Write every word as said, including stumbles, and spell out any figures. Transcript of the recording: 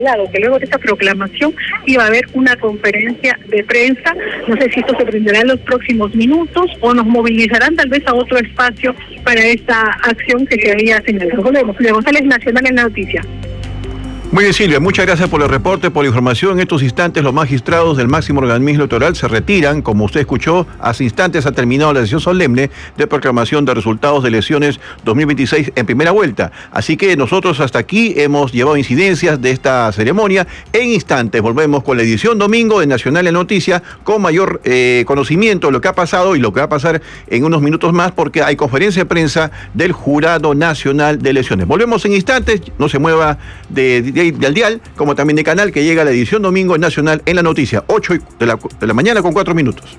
Claro, que luego de esta proclamación iba a haber una conferencia de prensa. No sé si esto se prenderá en los próximos minutos o nos movilizarán tal vez a otro espacio para esta acción que se había señalado. Volvemos. Julio González, Nacional en la Noticia. Muy bien, Silvia, muchas gracias por el reporte, por la información. En estos instantes los magistrados del máximo organismo electoral se retiran. Como usted escuchó, hace instantes ha terminado la sesión solemne de proclamación de resultados de elecciones dos mil veintiséis en primera vuelta. Así que nosotros hasta aquí hemos llevado incidencias de esta ceremonia. En instantes volvemos con la edición domingo de Nacional en Noticias con mayor eh, conocimiento de lo que ha pasado y lo que va a pasar en unos minutos más, porque hay conferencia de prensa del Jurado Nacional de Elecciones. Volvemos en instantes, no se mueva de, de del dial, como también de canal, que llega la edición domingo nacional en la noticia, ocho de la, de la mañana con cuatro minutos.